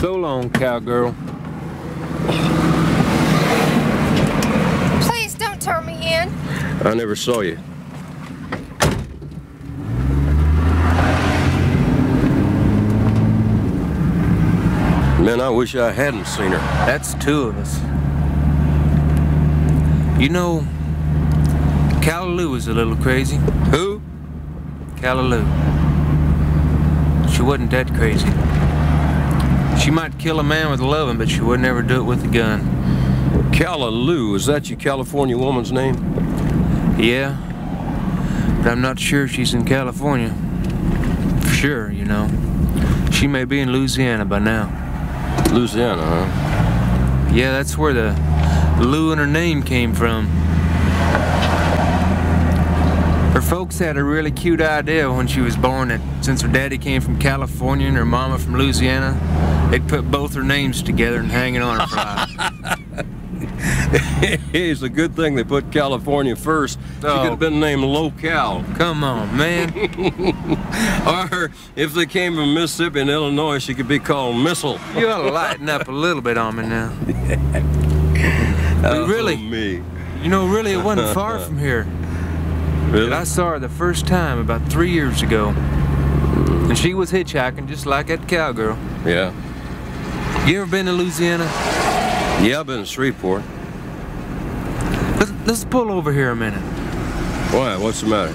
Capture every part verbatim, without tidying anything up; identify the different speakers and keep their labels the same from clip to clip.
Speaker 1: So long, cowgirl.
Speaker 2: Please don't turn me in.
Speaker 3: I never saw you. Man, I wish I hadn't seen her.
Speaker 1: That's two of us. You know, Callaloo was a little crazy.
Speaker 3: Who?
Speaker 1: Callaloo. She wasn't that crazy. She might kill a man with a loving, but she would never do it with a gun.
Speaker 3: Callaloo, is that your California woman's name?
Speaker 1: Yeah, but I'm not sure she's in California. For sure, you know. She may be in Louisiana by now.
Speaker 3: Louisiana, huh?
Speaker 1: Yeah, that's where the Lou in her name came from. Her folks had a really cute idea when she was born that since her daddy came from California and her mama from Louisiana, they'd put both her names together and hang it on her for life.
Speaker 3: It's a good thing they put California first. She
Speaker 1: Oh.
Speaker 3: could have been named Local.
Speaker 1: Come on, man.
Speaker 3: Or if they came from Mississippi and Illinois, she could be called Missile.
Speaker 1: You ought to lighten up a little bit on me now.
Speaker 3: Oh,
Speaker 1: really?
Speaker 3: me.
Speaker 1: You know, really, it wasn't far from here.
Speaker 3: Really?
Speaker 1: But I saw her the first time about three years ago. And she was hitchhiking just like that cowgirl.
Speaker 3: Yeah.
Speaker 1: You ever been to Louisiana?
Speaker 3: Yeah, I've been to Shreveport.
Speaker 1: Let's, let's pull over here a minute.
Speaker 3: Why? What's the matter?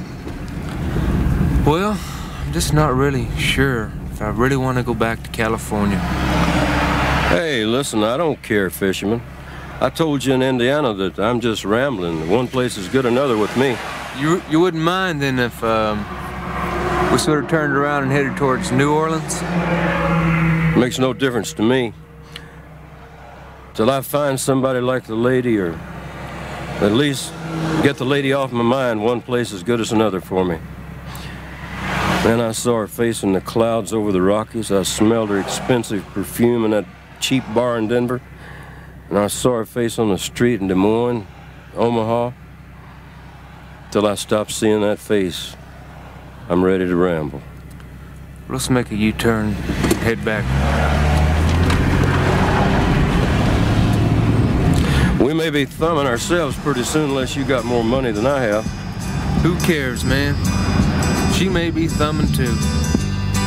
Speaker 1: Well, I'm just not really sure if I really want to go back to California.
Speaker 3: Hey, listen, I don't care, fisherman. I told you in Indiana that I'm just rambling. One place is good another with me.
Speaker 1: You you wouldn't mind then if um, we sort of turned around and headed towards New Orleans?
Speaker 3: Makes no difference to me. Till I find somebody like the lady, or at least get the lady off my mind, one place is good as another for me. Then I saw her face in the clouds over the Rockies. I smelled her expensive perfume in that cheap bar in Denver. And I saw her face on the street in Des Moines, Omaha. Till I stopped seeing that face, I'm ready to ramble.
Speaker 1: Let's make a U-turn and head back.
Speaker 3: We may be thumbing ourselves pretty soon unless you got more money than I have.
Speaker 1: Who cares, man? She may be thumbing too.